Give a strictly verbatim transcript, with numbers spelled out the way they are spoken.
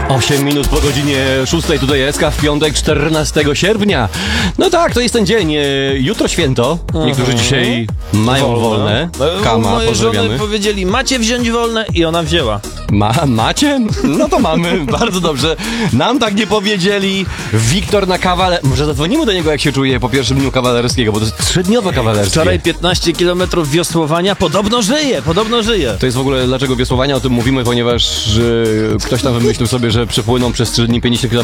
osiem minut po godzinie szóstej tutaj S K w piątek czternastego sierpnia. No tak, to jest ten dzień. e, Jutro święto. Niektórzy dzisiaj mają wolne. Kama, Moje żony pozdrawiamy. powiedzieli, macie wziąć wolne i ona wzięła. Ma, macie? No to mamy, bardzo dobrze. Nam tak nie powiedzieli. Wiktor na kawaler... Może zadzwonimy do niego, jak się czuje po pierwszym dniu kawalerskiego, bo to jest trzydniowe kawalerskie. Wczoraj piętnaście kilometrów wiosłowania, podobno żyje, podobno żyje. To jest w ogóle, dlaczego wiosłowania o tym mówimy, ponieważ e, ktoś tam wymyślił sobie, że przepłyną przez trzy dni pięćdziesiąt kilometrów